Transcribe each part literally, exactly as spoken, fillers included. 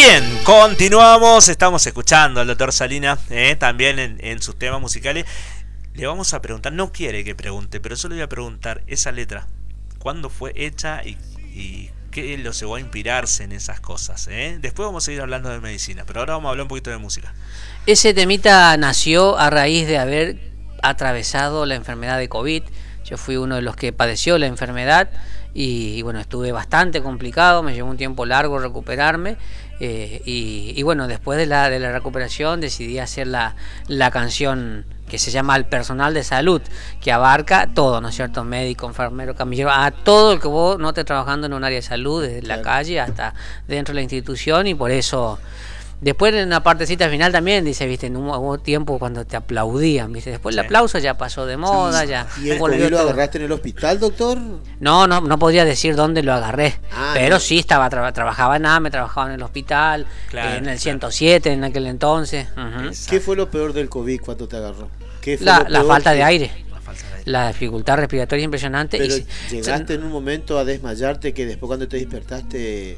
Bien, continuamos, estamos escuchando al doctor Salina, eh, también en, en sus temas musicales. Le vamos a preguntar, no quiere que pregunte, pero solo le voy a preguntar esa letra, ¿cuándo fue hecha y, y qué lo llevó a inspirarse en esas cosas? Eh? Después vamos a seguir hablando de medicina, pero ahora vamos a hablar un poquito de música. Ese temita nació a raíz de haber atravesado la enfermedad de COVID. Yo fui uno de los que padeció la enfermedad y, y bueno, estuve bastante complicado, me llevó un tiempo largo recuperarme. Eh, y, y bueno, después de la, de la recuperación decidí hacer la, la canción que se llama El Personal de Salud, que abarca todo, ¿no es cierto? Médico, enfermero, camillero, a todo el que vos no estés trabajando en un área de salud, desde la calle hasta dentro de la institución. Y por eso, después en una partecita final también dice, viste, en un, hubo tiempo cuando te aplaudían, viste, después sí. El aplauso ya pasó de moda, sí. ya. ¿Y el COVID lo agarraste en el hospital, doctor? No, no, no podría decir dónde lo agarré, ah, pero no. sí estaba tra trabajaba en A M E, trabajaba en el hospital, claro, eh, en el claro. ciento siete en aquel entonces. Uh-huh. ¿Qué fue lo peor del COVID cuando te agarró? ¿Qué fue la, lo la falta que... de aire. La dificultad respiratoria impresionante. Pero y llegaste se, en un momento a desmayarte que después cuando te despertaste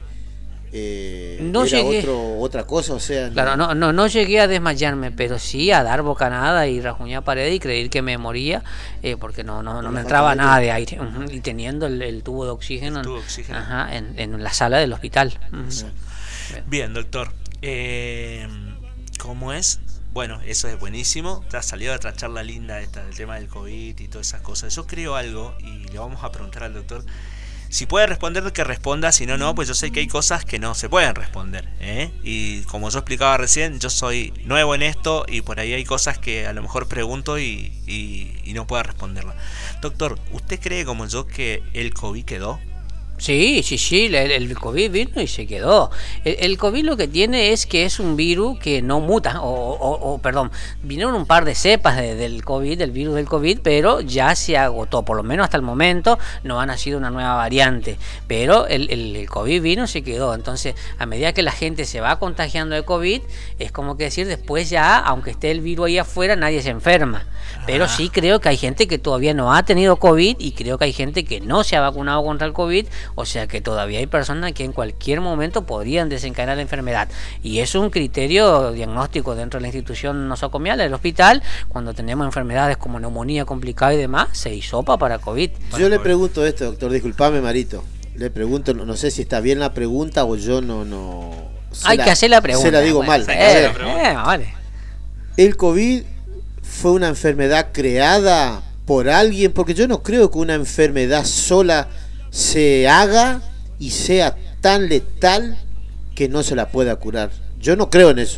eh, no era llegué, otro, otra cosa, o sea... Claro, no, no, no llegué a desmayarme, pero sí a dar bocanada y rajuñar pared y creer que me moría, eh, porque no, no, no me entraba nada de aire. Uh-huh. Y teniendo el, el tubo de oxígeno, el tubo de oxígeno. En, ajá, en, en la sala del hospital. Uh-huh. Sí. Bien. Bien, doctor. Eh, ¿Cómo es? Bueno, eso es buenísimo. Te ha salido otra charla linda esta del tema del COVID y todas esas cosas. Yo creo algo y le vamos a preguntar al doctor. Si puede responder, que responda. Si no, no, pues yo sé que hay cosas que no se pueden responder, ¿eh? Y como yo explicaba recién, yo soy nuevo en esto y por ahí hay cosas que a lo mejor pregunto y, y, y no puedo responderla. Doctor, ¿usted cree como yo que el COVID quedó? Sí, sí, sí, el, el COVID vino y se quedó. El, el COVID lo que tiene es que es un virus que no muta, o, o, o perdón, vinieron un par de cepas de, del COVID, del virus del COVID, pero ya se agotó, por lo menos hasta el momento no ha nacido una nueva variante, pero el, el, el COVID vino y se quedó. Entonces, a medida que la gente se va contagiando de COVID, es como que decir, después ya, aunque esté el virus ahí afuera, nadie se enferma. Pero sí creo que hay gente que todavía no ha tenido COVID y creo que hay gente que no se ha vacunado contra el COVID. O sea que todavía hay personas que en cualquier momento podrían desencadenar la enfermedad. Y eso es un criterio diagnóstico dentro de la institución nosocomial, del hospital. Cuando tenemos enfermedades como neumonía complicada y demás, se hisopa para COVID. Yo le pregunto esto, doctor, disculpame, Marito. Le pregunto, no, no sé si está bien la pregunta o yo no... no hay la, que hacer la pregunta. Se la digo bueno, mal. Eh, eh, vale. El COVID fue una enfermedad creada por alguien, porque yo no creo que una enfermedad sola se haga y sea tan letal que no se la pueda curar. Yo no creo en eso.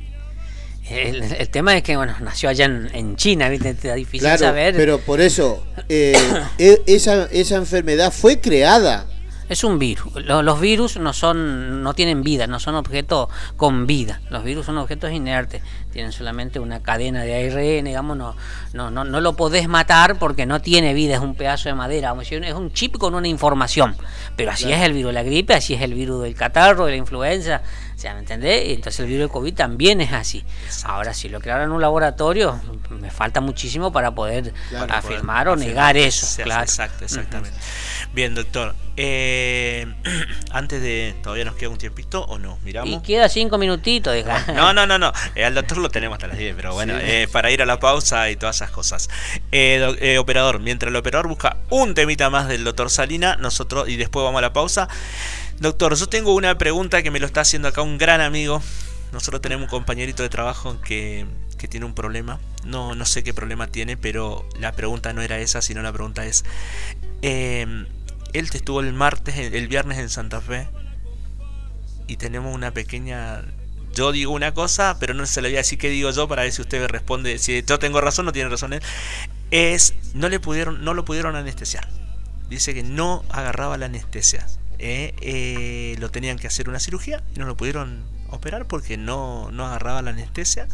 El, el tema es que, bueno, nació allá en, en China, ¿viste? Es difícil claro, saber. Pero por eso, eh, esa, esa enfermedad fue creada. Es un virus. Los, los virus no son, no tienen vida, no son objetos con vida. Los virus son objetos inertes, tienen solamente una cadena de A R N, digamos, no, no, no, no lo podés matar porque no tiene vida, es un pedazo de madera, vamos a decir, es un chip con una información. Pero así claro. es el virus de la gripe, así es el virus del catarro, de la influenza, o sea, ¿me entendés? Entonces el virus del COVID también es así. Exacto. Ahora, si lo crearon en un laboratorio, me falta muchísimo para poder claro, afirmar poder o negar afirmar. eso. Sí, claro. Exacto, exactamente. Uh-huh. Bien, doctor. Eh, antes de... ¿Todavía nos queda un tiempito o no? ¿Miramos? Y queda cinco minutitos. Deja. No, no, no, no. Eh, al doctor lo tenemos hasta las diez, pero bueno, sí. eh, para ir a la pausa y todas esas cosas. Eh, do, eh, operador, mientras el operador busca un temita más del doctor Salina, nosotros, y después vamos a la pausa. Doctor, yo tengo una pregunta que me lo está haciendo acá un gran amigo. Nosotros tenemos un compañerito de trabajo que, que tiene un problema. No, no sé qué problema tiene, pero la pregunta no era esa, sino la pregunta es... Eh, él estuvo el martes, el viernes en Santa Fe y tenemos una pequeña... Yo digo una cosa, pero no se le voy a decir qué digo yo para ver si usted me responde. Si yo tengo razón o no tiene razón él. Es, no le pudieron, no lo pudieron anestesiar. Dice que no agarraba la anestesia. Eh, eh, lo tenían que hacer una cirugía y no lo pudieron operar porque no, no agarraba la anestesia.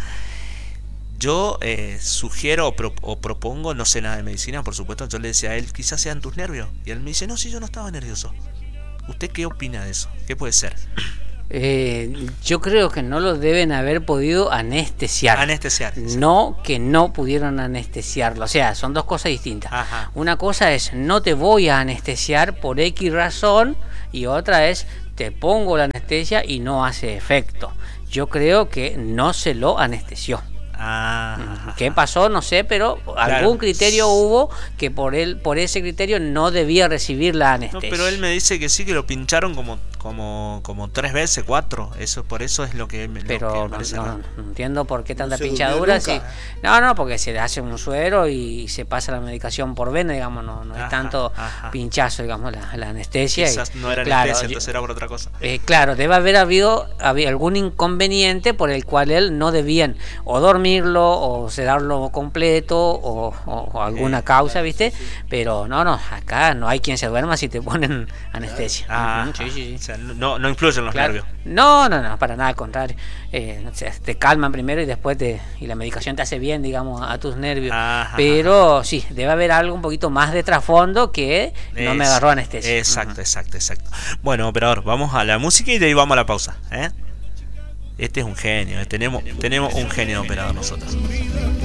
Yo eh, sugiero o, pro, o propongo, no sé nada de medicina, por supuesto, yo le decía a él, quizás sean tus nervios. Y él me dice, no, si yo no estaba nervioso. ¿Usted qué opina de eso? ¿Qué puede ser? Eh, yo creo que no lo deben haber podido anestesiar. Anestesiar. Sí. No que no pudieron anestesiarlo. O sea, son dos cosas distintas. Ajá. Una cosa es, no te voy a anestesiar por X razón, y otra es, te pongo la anestesia y no hace efecto. Yo creo que no se lo anestesió. Ah, ¿Qué pasó? No sé, pero claro. algún criterio hubo que por él, por ese criterio no debía recibir la No, anestesia. pero él me dice que sí, que lo pincharon como como como tres veces, cuatro. Eso por eso es lo que me, lo que Pero me no, parece no, raro. no entiendo por qué tanta se durmió pinchadura. nunca. Si, no, no, porque se le hace un suero y se pasa la medicación por vena, digamos, no, no Ajá, es tanto ajá. pinchazo, digamos, la, la anestesia. Quizás y, no era claro, anestesia, yo- entonces era por otra cosa. Eh, claro, debe haber habido, habi- algún inconveniente por el cual él no debían o dormirlo o sedarlo completo o, o- o alguna Eh, causa, ¿viste? Pero no, no, acá no hay quien se duerma si te ponen anestesia. Ah, Ujú, sí, sí, sí. o sea, no, no influyen los Claro. nervios. No, no, no, para nada, al contrario. Eh, o sea, te calman primero y después te y la medicación te hace bien, digamos, a tus nervios. Ajá, Pero sí, debe haber algo un poquito más de trasfondo que no me Es- agarró anestesia. Exacto, Ujú. exacto, exacto. Bueno, operador, vamos a la música y de ahí vamos a la pausa. ¿eh? Este es un genio, ¿eh? tenemos, tenemos un genio de operador nosotros.